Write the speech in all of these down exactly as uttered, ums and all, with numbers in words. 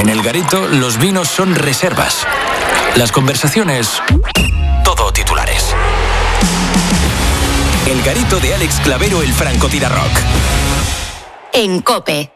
En El Garito, los vinos son reservas. Las conversaciones, todo titulares. El Garito de Alex Clavero, el francotirarrock. En COPE.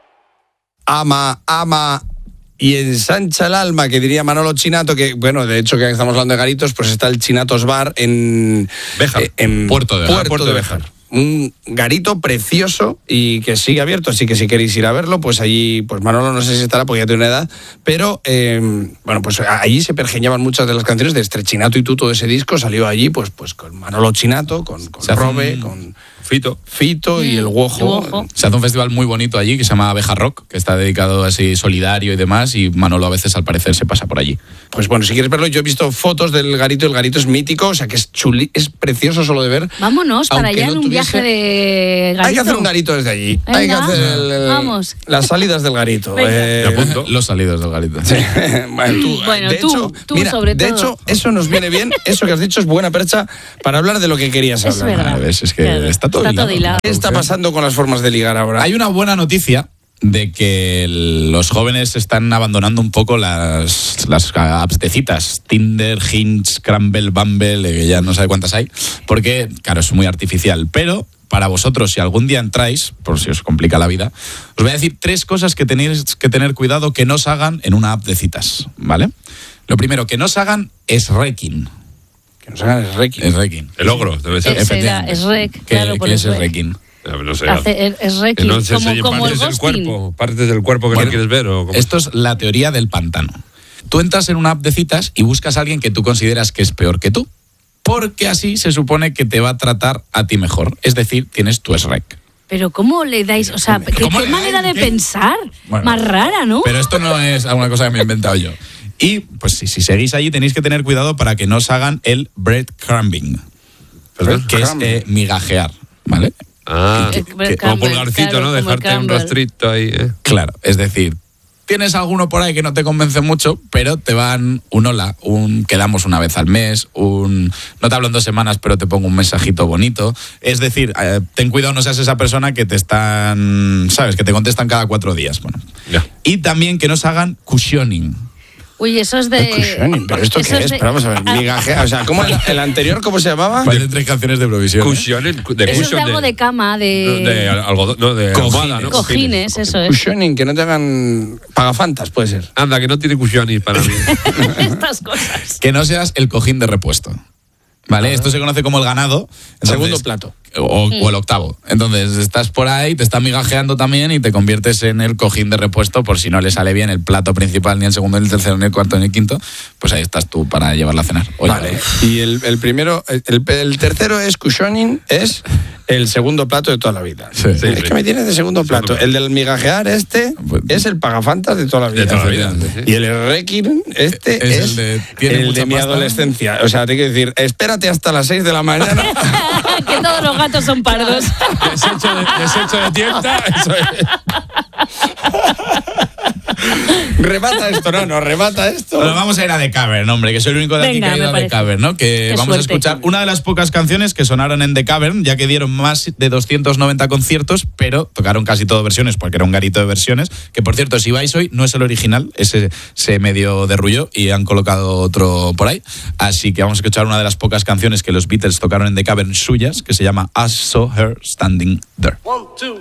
Ama, ama y ensancha el alma, que diría Manolo Chinato, que, bueno, de hecho, que estamos hablando de garitos, pues está el Chinatos Bar en... Béjar, eh, en Puerto de Béjar. Puerto, Puerto de de Béjar. Béjar. Un garito precioso y que sigue abierto, así que si queréis ir a verlo, pues allí, pues Manolo no sé si estará porque ya tiene una edad, pero eh, bueno, pues allí se pergeñaban muchas de las canciones de Estrechinato y tú, todo ese disco salió allí, pues, pues con Manolo Chinato, con, con Robe, un... con Fito, Fito y el Guojo. Se hace un festival muy bonito allí que se llama Béjar Rock, que está dedicado así solidario y demás, y Manolo a veces al parecer se pasa por allí. Pues bueno, si quieres verlo, yo he visto fotos del garito, el garito es mítico, o sea que es chuli, es precioso solo de ver. Vámonos para allá no en un tuviese... viaje de garito. Hay que hacer un garito desde allí. Venga, hay que hacer el, el, vamos. las salidas del garito. Eh, Los salidos del garito. Sí. Bueno, tú, bueno, de tú, hecho, tú mira, sobre de todo. hecho, eso nos viene bien, eso que has dicho es buena percha para hablar de lo que querías Es hablar. verdad. ¿Ves? Es que Claro, está todo está hilado. todo hilado. ¿Qué está pasando con las formas de ligar ahora? Hay una buena noticia de que el, los jóvenes están abandonando un poco las, las apps de citas, Tinder, Hinge, Scramble, Bumble, que ya no sabe cuántas hay, porque, claro, es muy artificial. Pero para vosotros, si algún día entráis, por si os complica la vida, os voy a decir tres cosas que tenéis que tener cuidado que no os hagan en una app de citas, ¿vale? Lo primero, que no os hagan es wrecking. Que nos hagan el reiki. Es wrecking. el ogro, debe ser. Ese era, es rec, ¿Qué, claro, por ¿qué es eso el es. wrecking? No sé. Hace, es, es reiki, Que no se como, enseñen como el partes del ghosting. cuerpo, partes del cuerpo que Bueno, no quieres ver. ¿O cómo? Esto es la teoría del pantano. Tú entras en una app de citas y buscas a alguien que tú consideras que es peor que tú, porque así se supone que te va a tratar a ti mejor. Es decir, tienes tu S R E C. Pero ¿cómo le dais? O sea, ¿qué, ¿Cómo qué le manera dais? de ¿Qué? pensar? Bueno, Más rara, ¿no? Pero esto no es alguna cosa que me he inventado yo. Y pues si, si seguís allí tenéis que tener cuidado para que no os hagan el breadcrumbing, que es eh, migajear, ¿vale? Ah, Que- que- como Crumble, pulgarcito, claro, ¿no? como el Dejarte un crumble. rastrito ahí, ¿eh? Claro, es decir, tienes alguno por ahí que no te convence mucho, pero te van un hola, un quedamos una vez al mes, un no te hablo en dos semanas, pero te pongo un mensajito bonito. Es decir, eh, ten cuidado, no seas esa persona que te están, ¿sabes? Que te contestan cada cuatro días. Bueno. Ya. Y también que nos hagan cushioning. Uy, eso es de... Cushioning, ¿pero esto eso qué es? de- Pero vamos a ver, migajea, o sea, ¿cómo el, el anterior cómo se llamaba? Parecen tres canciones de Eurovisión. ¿eh? Cushion, de Eso es de cushion algo de cama, de, de... de algodón, no, de Cojines. almohada, ¿no? Cojines, eso es. Cushioning, que no te hagan pagafantas, puede ser. Anda, que no tiene cushioning para mí. Estas cosas. Que no seas el cojín de repuesto. ¿Vale? Esto se conoce como el ganado. Entonces, Segundo plato. O, o el octavo. Entonces estás por ahí, te están migajeando también y te conviertes en el cojín de repuesto por si no le sale bien el plato principal, ni el segundo, ni el tercero, ni el cuarto, ni el quinto. Pues ahí estás tú para llevarla a cenar. Oye, Vale. Y el, el primero, el, el tercero es cushioning, es el segundo plato de toda la vida. Sí. es Sí, sí. que me tienes de segundo plato. plato. El del migajear este Pues- es el pagafantas de toda la vida. De toda la vida, Efectivamente. sí. Y el requiem este Es es, el de, ¿tiene el mucha de mi pasta? adolescencia. O sea, te quiero decir, espérate hasta las seis de la mañana. Que todos los gatos son pardos. Desecho de, desecho de tienda, eso es. remata esto, no, no, remata esto. Bueno, vamos a ir a The Cavern, hombre, que soy el único de aquí Venga, que ha ido me a The parece. Cavern, ¿no? Que Qué vamos a suerte. escuchar una de las pocas canciones que sonaron en The Cavern, ya que dieron más de doscientos noventa conciertos, pero tocaron casi todo versiones, porque era un garito de versiones, que por cierto, si vais hoy, no es el original, ese se medio derrulló y han colocado otro por ahí, así que vamos a escuchar una de las pocas canciones que los Beatles tocaron en The Cavern suyas, que se llama I Saw Her Standing There. One, two,